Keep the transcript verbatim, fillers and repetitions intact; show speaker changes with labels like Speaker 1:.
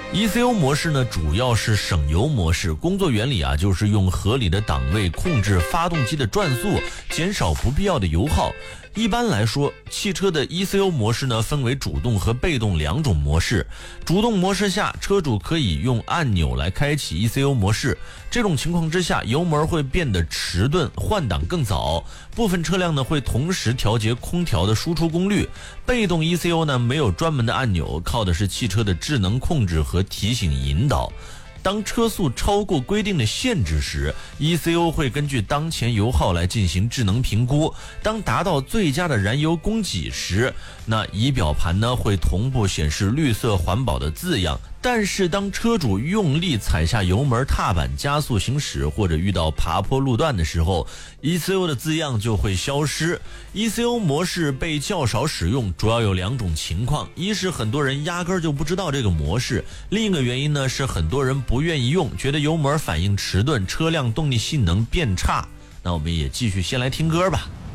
Speaker 1: E C U 模式呢，主要是省油模式，工作原理啊，就是用合理的档位控制发动机的转速，减少不必要的油耗。一般来说，汽车的 E C U 模式呢，分为主动和被动两种模式。主动模式下，车主可以用按钮来开启 E C U 模式，这种情况之下，油门会变得迟钝，换挡更早。部分车辆呢，会同时调节空调的输出功率。被动 E C U 呢，没有专门的按钮，靠的是汽车的智能控制和提醒引导。当车速超过规定的限制时， E C U 会根据当前油耗来进行智能评估。当达到最佳的燃油供给时，那仪表盘呢会同步显示绿色环保的字样。但是当车主用力踩下油门踏板加速行驶，或者遇到爬坡路段的时候， E C U 的字样就会消失。 E C U 模式被较少使用，主要有两种情况：一是很多人压根就不知道这个模式，另一个原因呢是很多人不愿意用，觉得油门反应迟钝，车辆动力性能变差。那我们也继续先来听歌吧。